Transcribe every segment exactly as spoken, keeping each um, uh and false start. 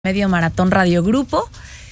Medio Maratón Radio Grupo,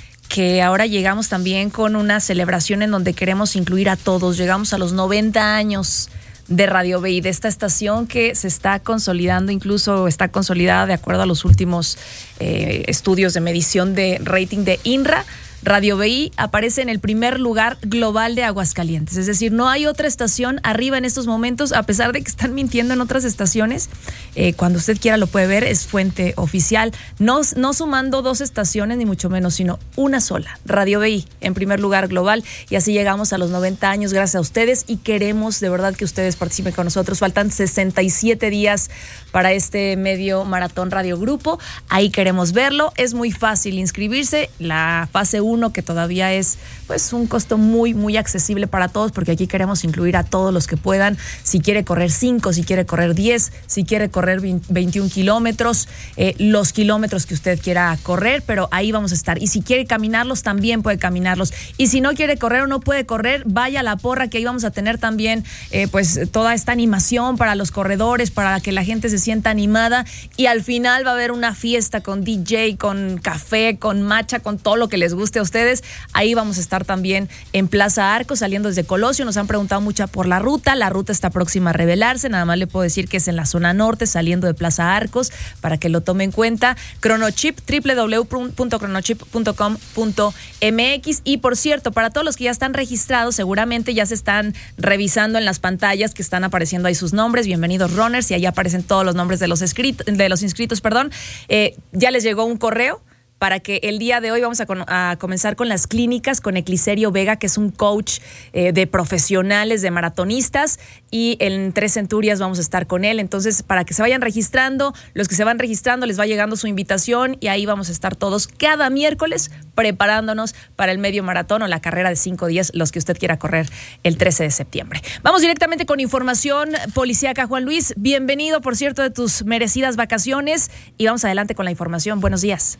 que ahora llegamos también con una celebración en donde queremos incluir a todos. Llegamos a los noventa años de Radio B I, de esta estación que se está consolidando, incluso está consolidada de acuerdo a los últimos eh, estudios de medición de rating de INRA. Radio B I aparece en el primer lugar global de Aguascalientes, es decir, no hay otra estación arriba en estos momentos, a pesar de que están mintiendo en otras estaciones. Eh, cuando usted quiera lo puede ver, es fuente oficial, no, no sumando dos estaciones ni mucho menos, sino una sola, Radio B I en primer lugar global, y así llegamos a los noventa años gracias a ustedes, y queremos de verdad que ustedes participen con nosotros. Faltan sesenta y siete días para este Medio Maratón Radio Grupo, ahí queremos verlo, es muy fácil inscribirse, la fase uno uno que todavía es pues un costo muy muy accesible para todos, porque aquí queremos incluir a todos los que puedan. Si quiere correr cinco, si quiere correr diez, si quiere correr veintiún kilómetros, eh, los kilómetros que usted quiera correr, pero ahí vamos a estar. Y si quiere caminarlos, también puede caminarlos. Y si no quiere correr o no puede correr, vaya a la porra, que ahí vamos a tener también eh, pues toda esta animación para los corredores, para que la gente se sienta animada, y al final va a haber una fiesta con D J, con café, con matcha, con todo lo que les guste a ustedes. Ahí vamos a estar también en Plaza Arcos, saliendo desde Colosio. Nos han preguntado mucho por la ruta, la ruta está próxima a revelarse, nada más le puedo decir que es en la zona norte, saliendo de Plaza Arcos, para que lo tome en cuenta. Cronochip, doble u doble u doble u punto cronochip punto com punto m x. Y por cierto, para todos los que ya están registrados, seguramente ya se están revisando en las pantallas que están apareciendo ahí sus nombres. Bienvenidos runners, y ahí aparecen todos los nombres de los inscritos, de los inscritos, perdón. Eh, ya les llegó un correo para que el día de hoy vamos a, con, a comenzar con las clínicas con Ecliserio Vega, que es un coach eh, de profesionales, de maratonistas, y en Tres Centurias vamos a estar con él. Entonces, para que se vayan registrando, los que se van registrando les va llegando su invitación, y ahí vamos a estar todos cada miércoles preparándonos para el medio maratón o la carrera de cinco días, los que usted quiera correr el trece de septiembre. Vamos directamente con información policíaca. Juan Luis, bienvenido, por cierto, de tus merecidas vacaciones, y vamos adelante con la información. Buenos días.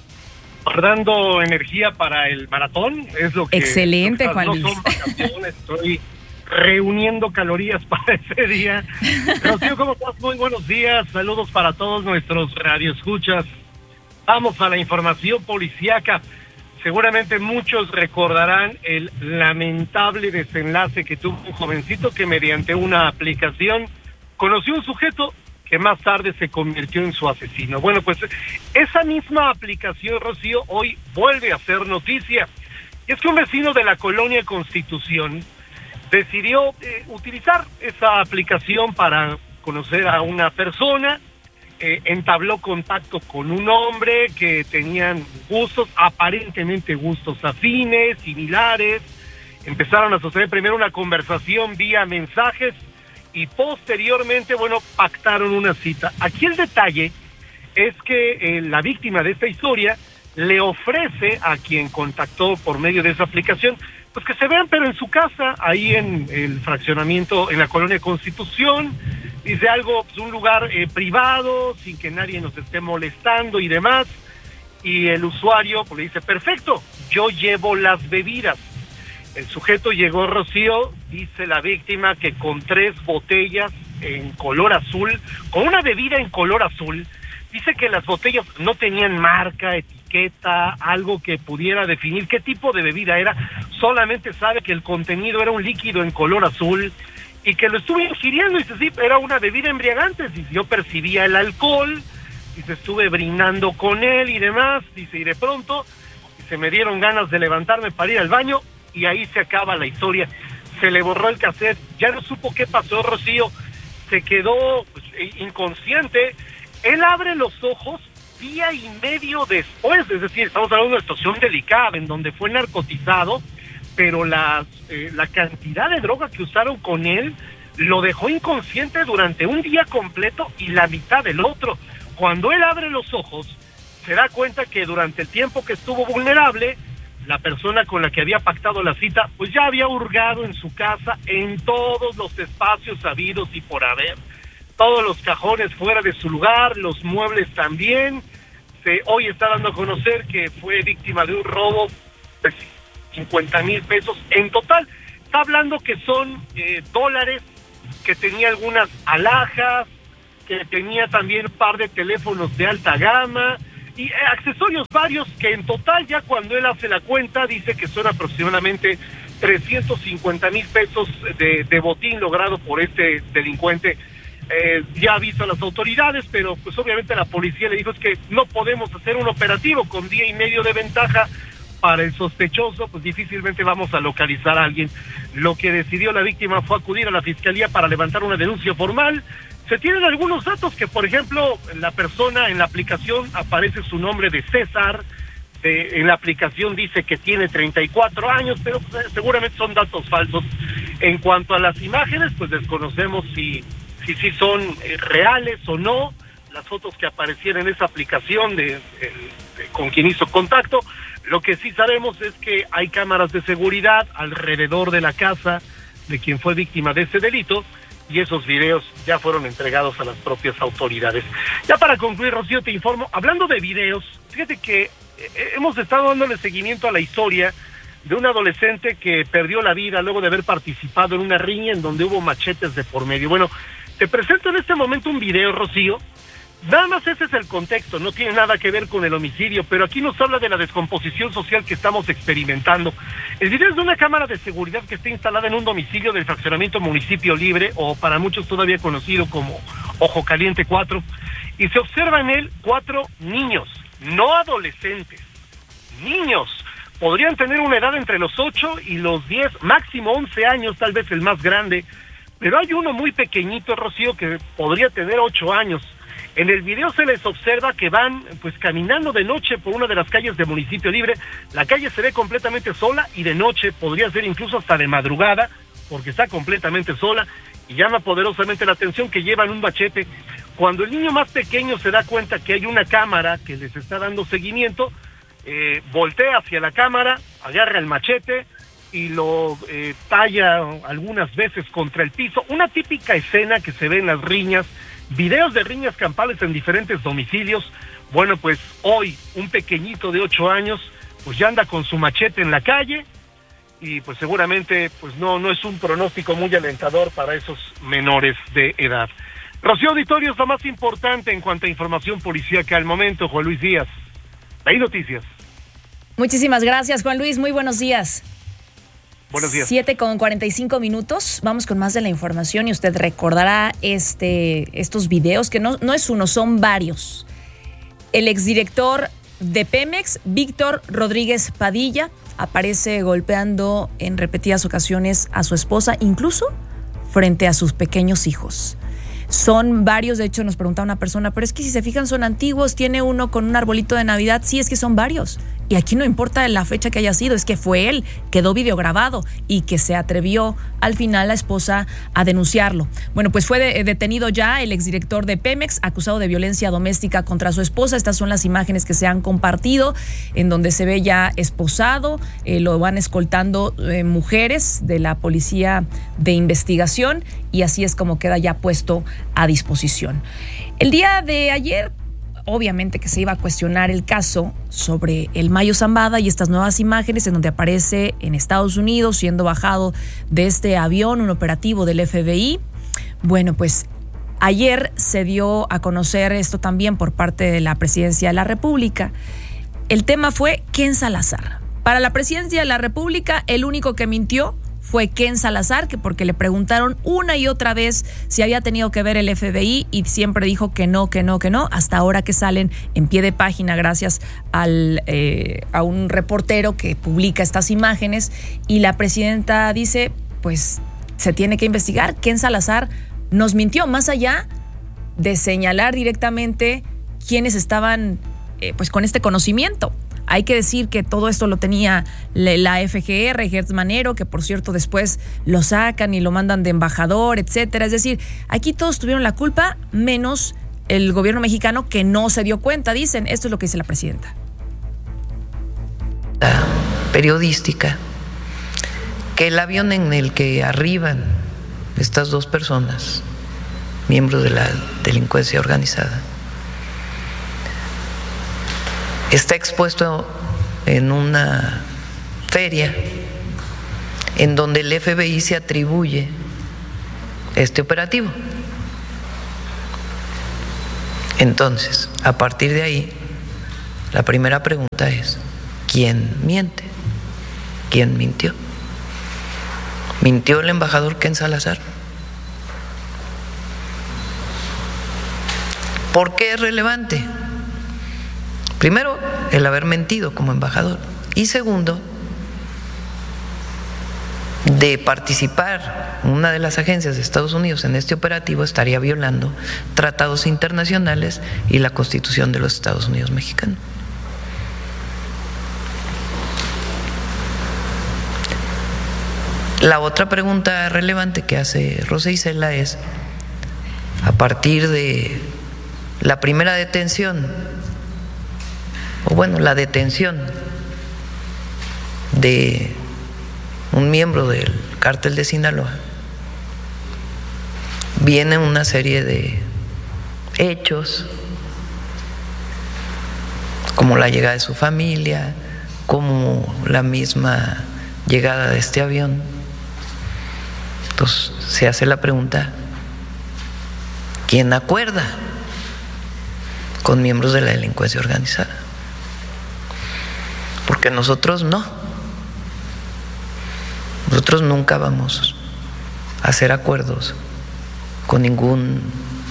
Guardando energía para el maratón, es lo que... Excelente, lo que Juan no Luis. son vacaciones, estoy reuniendo calorías para ese día. Rocío, ¿cómo estás? Muy buenos días, saludos para todos nuestros radioescuchas. Vamos a la información policíaca. Seguramente muchos recordarán el lamentable desenlace que tuvo un jovencito que mediante una aplicación conoció un sujeto que más tarde se convirtió en su asesino. Bueno, pues esa misma aplicación, Rocío, hoy vuelve a ser noticia. Y es que un vecino de la colonia Constitución decidió eh, utilizar esa aplicación para conocer a una persona, eh, entabló contacto con un hombre que tenían gustos, aparentemente gustos afines, similares. Empezaron a suceder primero una conversación vía mensajes, y posteriormente, bueno, pactaron una cita. Aquí el detalle es que eh, la víctima de esta historia le ofrece a quien contactó por medio de esa aplicación, pues que se vean, pero en su casa, ahí en el fraccionamiento, en la colonia Constitución. Dice algo, pues un lugar eh, privado, sin que nadie nos esté molestando y demás. Y el usuario pues le dice, perfecto, yo llevo las bebidas. El sujeto llegó, Rocío, dice la víctima, que con tres botellas en color azul, con una bebida en color azul. Dice que las botellas no tenían marca, etiqueta, algo que pudiera definir qué tipo de bebida era. Solamente sabe que el contenido era un líquido en color azul y que lo estuve ingiriendo. Dice, sí, era una bebida embriagante. Dice, yo percibía el alcohol, dice, estuve brindando con él y demás. Dice, y de pronto se me dieron ganas de levantarme para ir al baño. Y ahí se acaba la historia. Se le borró el cassette, ya no supo qué pasó, Rocío, se quedó pues, inconsciente. Él abre los ojos día y medio después, es decir, estamos hablando de una situación delicada en donde fue narcotizado, pero la, eh, la cantidad de droga que usaron con él lo dejó inconsciente durante un día completo y la mitad del otro. Cuando él abre los ojos, se da cuenta que durante el tiempo que estuvo vulnerable, la persona con la que había pactado la cita, pues ya había hurgado en su casa, en todos los espacios habidos y por haber. Todos los cajones fuera de su lugar, los muebles también. Se, hoy está dando a conocer que fue víctima de un robo de cincuenta mil pesos en total. Está hablando que son eh, dólares, que tenía algunas alhajas, que tenía también un par de teléfonos de alta gama, y accesorios varios que en total ya cuando él hace la cuenta dice que son aproximadamente trescientos cincuenta mil pesos de, de botín logrado por este delincuente. Eh, ya ha visto a las autoridades, pero pues obviamente la policía le dijo es que no podemos hacer un operativo con día y medio de ventaja para el sospechoso, pues difícilmente vamos a localizar a alguien. Lo que decidió la víctima fue acudir a la fiscalía para levantar una denuncia formal. Se tienen algunos datos que, por ejemplo, la persona en la aplicación aparece su nombre de César, de, en la aplicación dice que tiene treinta y cuatro años, pero pues, seguramente son datos falsos. En cuanto a las imágenes, pues desconocemos si si, si son eh, reales o no, las fotos que aparecieron en esa aplicación de, de, de con quien hizo contacto. Lo que sí sabemos es que hay cámaras de seguridad alrededor de la casa de quien fue víctima de ese delito, y esos videos ya fueron entregados a las propias autoridades. Ya para concluir, Rocío, te informo, hablando de videos, fíjate que eh, hemos estado dándole seguimiento a la historia de un adolescente que perdió la vida luego de haber participado en una riña en donde hubo machetes de por medio. Bueno, te presento en este momento un video, Rocío. Nada más ese es el contexto, no tiene nada que ver con el homicidio, pero aquí nos habla de la descomposición social que estamos experimentando. El video es de una cámara de seguridad que está instalada en un domicilio del fraccionamiento Municipio Libre, o para muchos todavía conocido como Ojo Caliente cuatro, y se observa en él cuatro niños, no adolescentes, niños. Podrían tener una edad entre los ocho y los diez, máximo once años, tal vez el más grande, pero hay uno muy pequeñito, Rocío, que podría tener ocho años. En el video se les observa que van pues caminando de noche por una de las calles de Municipio Libre. La calle se ve completamente sola y de noche, podría ser incluso hasta de madrugada, porque está completamente sola, y llama poderosamente la atención que llevan un machete. Cuando el niño más pequeño se da cuenta que hay una cámara que les está dando seguimiento, eh, voltea hacia la cámara, agarra el machete y lo eh, talla algunas veces contra el piso. Una típica escena que se ve en las riñas, videos de riñas campales en diferentes domicilios. Bueno, pues hoy un pequeñito de ocho años pues ya anda con su machete en la calle, y pues seguramente pues no, no es un pronóstico muy alentador para esos menores de edad. Rocío, auditorio, es lo más importante en cuanto a información policíaca al momento. Juan Luis Díaz, Hay Noticias. Muchísimas gracias, Juan Luis, muy buenos días. Buenos días. siete con cuarenta y cinco minutos. Vamos con más de la información, y usted recordará este, estos videos, que no, no es uno, son varios. El exdirector de Pemex, Víctor Rodríguez Padilla, aparece golpeando en repetidas ocasiones a su esposa, incluso frente a sus pequeños hijos. Son varios, de hecho nos preguntaba una persona, pero es que si se fijan son antiguos, tiene uno con un arbolito de Navidad. Sí, es que son varios. Y aquí no importa la fecha que haya sido, es que fue él, quedó videograbado, y que se atrevió al final la esposa a denunciarlo. Bueno, pues fue de, detenido ya el exdirector de Pemex, acusado de violencia doméstica contra su esposa. Estas son las imágenes que se han compartido, en donde se ve ya esposado, eh, lo van escoltando eh, mujeres de la Policía de Investigación, y así es como queda ya puesto a disposición. El día de ayer, obviamente que se iba a cuestionar el caso sobre el Mayo Zambada, y estas nuevas imágenes en donde aparece en Estados Unidos siendo bajado de este avión un operativo del F B I. Bueno, pues ayer se dio a conocer esto también por parte de la Presidencia de la República. El tema fue Ken Salazar. Para la Presidencia de la República, el único que mintió fue Ken Salazar, que porque le preguntaron una y otra vez si había tenido que ver el F B I, y siempre dijo que no, que no, que no, hasta ahora que salen en pie de página gracias al, eh, a un reportero que publica estas imágenes, y la presidenta dice, pues se tiene que investigar. Ken Salazar nos mintió, más allá de señalar directamente quiénes estaban eh, pues con este conocimiento. Hay que decir que todo esto lo tenía la F G R, Gertz Manero, que por cierto después lo sacan y lo mandan de embajador, etcétera. Es decir, aquí todos tuvieron la culpa, menos el gobierno mexicano, que no se dio cuenta, dicen. Esto es lo que dice la presidenta. La periodística, que el avión en el que arriban estas dos personas, miembros de la delincuencia organizada, está expuesto en una feria en donde el F B I se atribuye este operativo. Entonces, a partir de ahí, La primera pregunta es, ¿quién miente? ¿Quién mintió? ¿Mintió el embajador Ken Salazar? ¿Por qué es relevante? Primero, el haber mentido como embajador. Y segundo, de participar una de las agencias de Estados Unidos en este operativo estaría violando tratados internacionales y la Constitución de los Estados Unidos mexicanos. La otra pregunta relevante que hace Rosa Isela es, a partir de la primera detención, o bueno, la detención de un miembro del cártel de Sinaloa, viene una serie de hechos, como la llegada de su familia, como la misma llegada de este avión. Entonces se hace la pregunta, ¿quién acuerda con miembros de la delincuencia organizada? Porque nosotros no. Nosotros nunca vamos a hacer acuerdos con ningún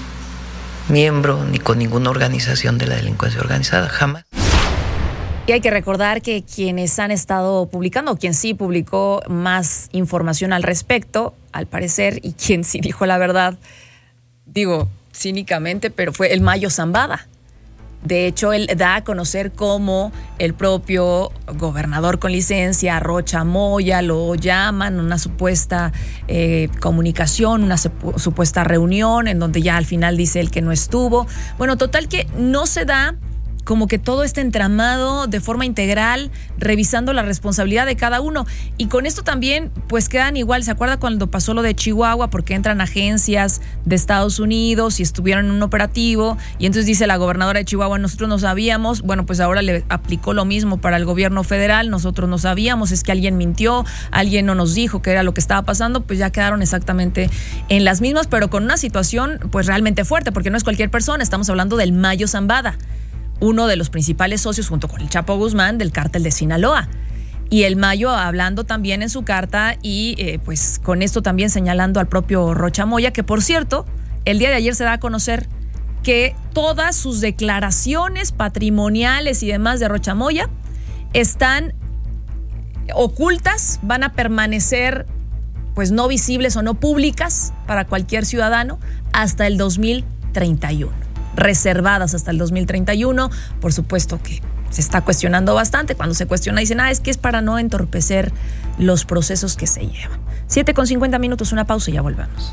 miembro ni con ninguna organización de la delincuencia organizada, jamás. Y hay que recordar que quienes han estado publicando, o quien sí publicó más información al respecto, al parecer, y quien sí dijo la verdad, digo cínicamente, pero fue el Mayo Zambada. De hecho, él da a conocer cómo el propio gobernador con licencia, Rocha Moya, lo llaman, una supuesta eh, comunicación, una supu- supuesta reunión, en donde ya al final dice él que no estuvo. Bueno, total que no se da como que todo este entramado de forma integral, revisando la responsabilidad de cada uno. Y con esto también, pues quedan igual. ¿Se acuerda cuando pasó lo de Chihuahua? Porque entran agencias de Estados Unidos y estuvieron en un operativo, y entonces dice la gobernadora de Chihuahua, nosotros no sabíamos. Bueno, pues ahora le aplicó lo mismo para el gobierno federal, nosotros no sabíamos, es que alguien mintió, alguien no nos dijo qué era lo que estaba pasando, pues ya quedaron exactamente en las mismas, pero con una situación pues realmente fuerte, porque no es cualquier persona, estamos hablando del Mayo Zambada, uno de los principales socios junto con el Chapo Guzmán del cártel de Sinaloa. Y el Mayo hablando también en su carta y eh, pues con esto también señalando al propio Rocha Moya, que por cierto, el día de ayer se da a conocer que todas sus declaraciones patrimoniales y demás de Rocha Moya están ocultas, van a permanecer pues no visibles o no públicas para cualquier ciudadano hasta el dos mil treinta y uno. Reservadas hasta el dos mil treinta y uno, por supuesto que se está cuestionando bastante. Cuando se cuestiona dicen, ah, es que es para no entorpecer los procesos que se llevan. siete con cincuenta minutos, una pausa y ya volvemos.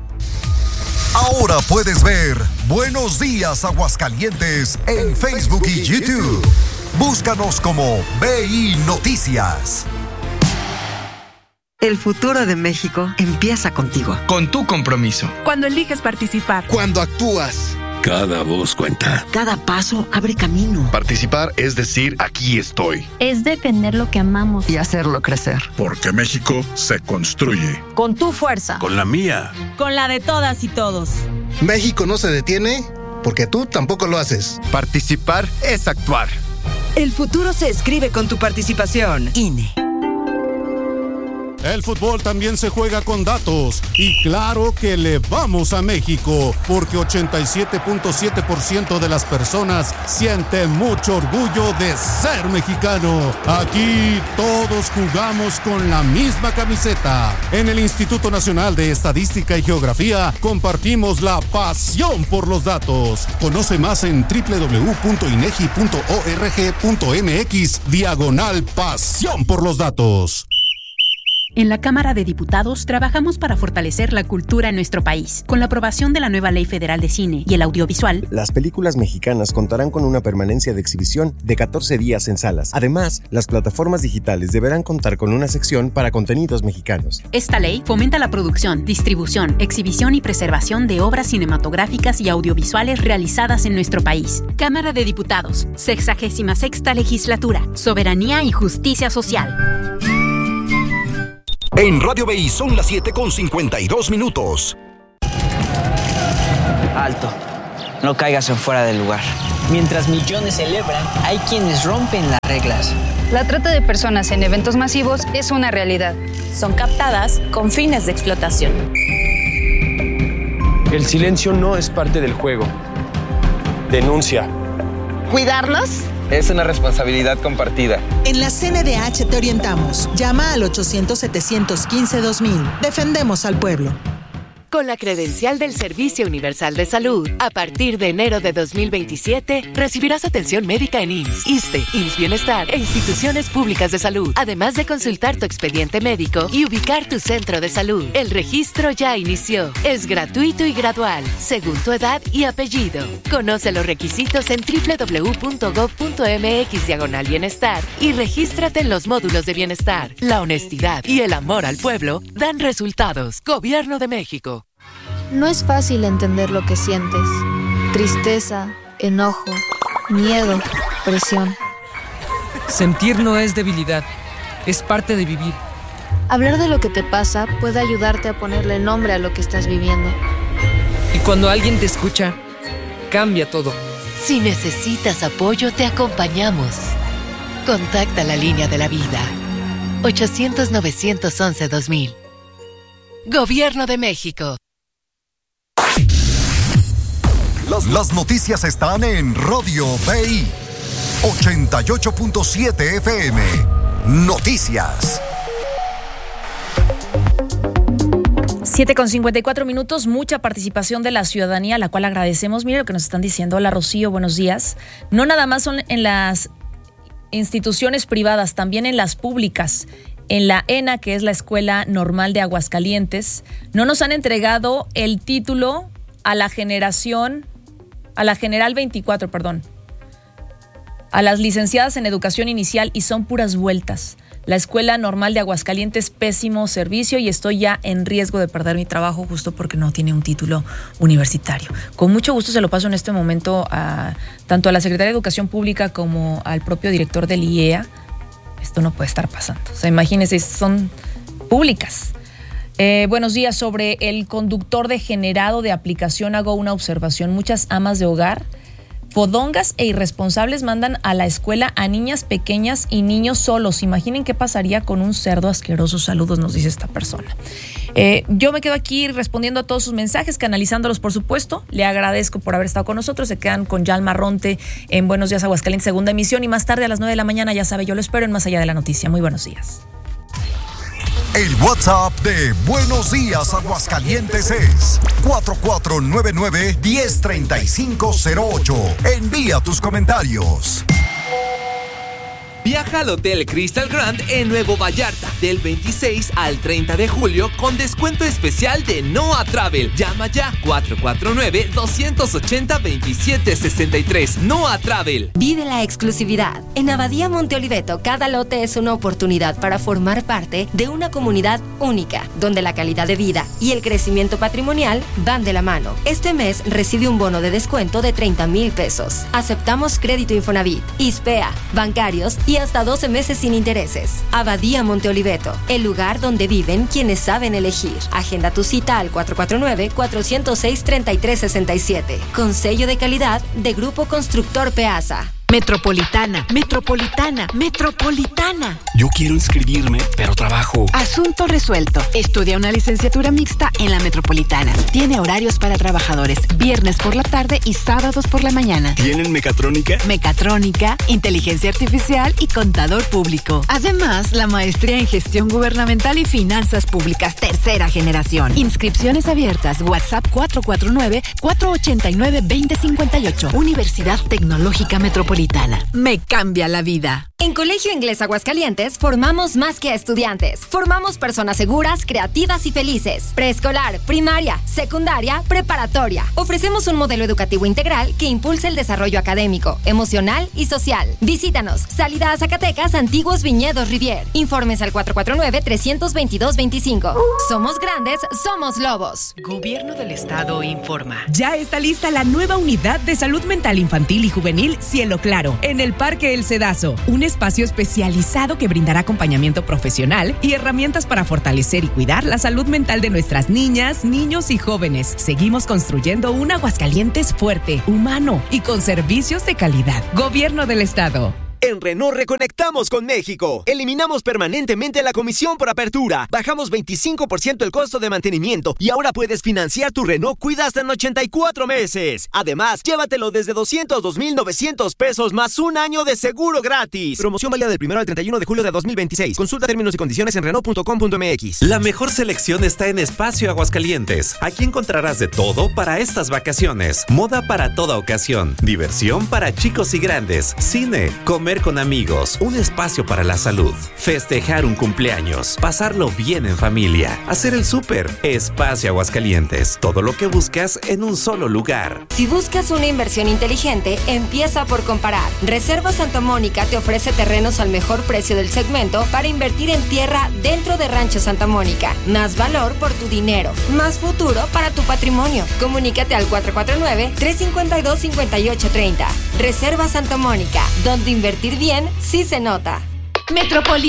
Ahora puedes ver Buenos Días Aguascalientes en Facebook y YouTube. Búscanos como B I Noticias. El futuro de México empieza contigo. Con tu compromiso. Cuando eliges participar. Cuando actúas. Cada voz cuenta. Cada paso abre camino. Participar es decir, aquí estoy. Es defender lo que amamos y hacerlo crecer. Porque México se construye. Con tu fuerza. Con la mía. Con la de todas y todos. México no se detiene porque tú tampoco lo haces. Participar es actuar. El futuro se escribe con tu participación. I N E. El fútbol también se juega con datos y claro que le vamos a México porque ochenta y siete punto siete por ciento de las personas sienten mucho orgullo de ser mexicano. Aquí todos jugamos con la misma camiseta. En el Instituto Nacional de Estadística y Geografía compartimos la pasión por los datos. Conoce más en doble u doble u doble u punto inegi punto org punto mx diagonal pasión por los datos. En la Cámara de Diputados trabajamos para fortalecer la cultura en nuestro país. Con la aprobación de la nueva Ley Federal de Cine y el Audiovisual, las películas mexicanas contarán con una permanencia de exhibición de catorce días en salas. Además, las plataformas digitales deberán contar con una sección para contenidos mexicanos. Esta ley fomenta la producción, distribución, exhibición y preservación de obras cinematográficas y audiovisuales realizadas en nuestro país. Cámara de Diputados, sexagésima sexta legislatura, soberanía y justicia social. En Radio B I son las siete con cincuenta y dos minutos. Alto, no caigas en fuera del lugar. Mientras millones celebran, hay quienes rompen las reglas. La trata de personas en eventos masivos es una realidad. Son captadas con fines de explotación. El silencio no es parte del juego. Denuncia. ¿Cuidarlos? Es una responsabilidad compartida. En la C N D H te orientamos. Llama al ochocientos, setecientos quince, dos mil. Defendemos al pueblo. Con la credencial del Servicio Universal de Salud, a partir de enero de dos mil veintisiete, recibirás atención médica en I M S S, ISSSTE, I M S S Bienestar e instituciones públicas de salud, además de consultar tu expediente médico y ubicar tu centro de salud. El registro ya inició. Es gratuito y gradual, según tu edad y apellido. Conoce los requisitos en doble u doble u doble u punto gob punto eme equis diagonal bienestar y regístrate en los módulos de bienestar. La honestidad y el amor al pueblo dan resultados. Gobierno de México. No es fácil entender lo que sientes. Tristeza, enojo, miedo, presión. Sentir no es debilidad, es parte de vivir. Hablar de lo que te pasa puede ayudarte a ponerle nombre a lo que estás viviendo. Y cuando alguien te escucha, cambia todo. Si necesitas apoyo, te acompañamos. Contacta la línea de la vida. ochocientos, novecientos once, dos mil. Gobierno de México. Las, las noticias están en Radio B I ochenta y ocho punto siete F M. Noticias. siete con cincuenta y cuatro minutos, mucha participación de la ciudadanía, a la cual agradecemos. Mire lo que nos están diciendo. Hola, Rocío, buenos días. No nada más son en las instituciones privadas, también en las públicas. En la ENA, que es la Escuela Normal de Aguascalientes, no nos han entregado el título a la generación, a la General veinticuatro, perdón, a las licenciadas en Educación Inicial, y son puras vueltas. La Escuela Normal de Aguascalientes, pésimo servicio, y estoy ya en riesgo de perder mi trabajo justo porque no tiene un título universitario. Con mucho gusto se lo paso en este momento a tanto a la Secretaría de Educación Pública como al propio director del I E A. Esto no puede estar pasando. O sea, imagínense, son públicas. Eh, buenos días. Sobre el conductor degenerado de aplicación hago una observación. Muchas amas de hogar, fodongas e irresponsables mandan a la escuela a niñas pequeñas y niños solos. Imaginen qué pasaría con un cerdo asqueroso. Saludos, nos dice esta persona. Eh, yo me quedo aquí respondiendo a todos sus mensajes, canalizándolos, por supuesto. Le agradezco por haber estado con nosotros. Se quedan con Yalma Ronte en Buenos Días Aguascalientes, segunda emisión, y más tarde a las nueve de la mañana, ya sabe, yo lo espero en Más Allá de la Noticia. Muy buenos días. El WhatsApp de Buenos Días Aguascalientes es cuatro cuatro nueve nueve, uno cero tres cinco cero ocho. Envía tus comentarios. Viaja al Hotel Crystal Grand en Nuevo Vallarta del veintiséis al treinta de julio con descuento especial de Noa Travel. Llama ya cuatro cuatro nueve, dos ocho cero, dos siete seis tres. Noa Travel. Vive la exclusividad. En Abadía Monte Oliveto, cada lote es una oportunidad para formar parte de una comunidad única, donde la calidad de vida y el crecimiento patrimonial van de la mano. Este mes recibe un bono de descuento de treinta mil pesos. Aceptamos crédito Infonavit, ISPEA, bancarios y hasta doce meses sin intereses. Abadía Monte Oliveto, el lugar donde viven quienes saben elegir. Agenda tu cita al cuatro cuatro nueve, cuatro cero seis, tres tres seis siete. Con sello de calidad de Grupo Constructor Peasa. Metropolitana, Metropolitana, Metropolitana. Yo quiero inscribirme, pero trabajo. Asunto resuelto. Estudia una licenciatura mixta en la Metropolitana. Tiene horarios para trabajadores, viernes por la tarde y sábados por la mañana. ¿Tienen mecatrónica? Mecatrónica, inteligencia artificial y contador público. Además, la maestría en gestión gubernamental y finanzas públicas, tercera generación. Inscripciones abiertas. WhatsApp cuatro cuatro nueve, cuatro ocho nueve, dos cero cinco ocho. Universidad Tecnológica Metropolitana. Me cambia la vida. En Colegio Inglés Aguascalientes formamos más que estudiantes. Formamos personas seguras, creativas y felices. Preescolar, primaria, secundaria, preparatoria. Ofrecemos un modelo educativo integral que impulsa el desarrollo académico, emocional y social. Visítanos. Salida a Zacatecas, Antiguos Viñedos Rivier. Informes al cuatro cuatro nueve, tres dos dos, veinticinco. Somos grandes, somos lobos. Gobierno del Estado informa. Ya está lista la nueva unidad de salud mental infantil y juvenil Cielo Claro en el Parque El Cedazo. Un espacio especializado que brindará acompañamiento profesional y herramientas para fortalecer y cuidar la salud mental de nuestras niñas, niños y jóvenes. Seguimos construyendo un Aguascalientes fuerte, humano y con servicios de calidad. Gobierno del Estado. En Renault reconectamos con México. Eliminamos permanentemente la comisión por apertura. Bajamos veinticinco por ciento el costo de mantenimiento y ahora puedes financiar tu Renault Cuida hasta en ochenta y cuatro meses. Además, llévatelo desde doscientos dos mil novecientos pesos más un año de seguro gratis. Promoción válida del primero al treinta y uno de julio de dos mil veintiséis. Consulta términos y condiciones en renault punto com punto m x. La mejor selección está en Espacio Aguascalientes. Aquí encontrarás de todo para estas vacaciones. Moda para toda ocasión. Diversión para chicos y grandes. Cine, comer con amigos, un espacio para la salud, festejar un cumpleaños, pasarlo bien en familia, hacer el súper. Espacio Aguascalientes, todo lo que buscas en un solo lugar. Si buscas una inversión inteligente, empieza por comparar. Reserva Santa Mónica te ofrece terrenos al mejor precio del segmento para invertir en tierra dentro de Rancho Santa Mónica. Más valor por tu dinero, más futuro para tu patrimonio. Comunícate al cuatro cuatro nueve, tres cinco dos, cinco ocho tres cero. Reserva Santa Mónica, donde invertir bien sí se nota. Metropolitana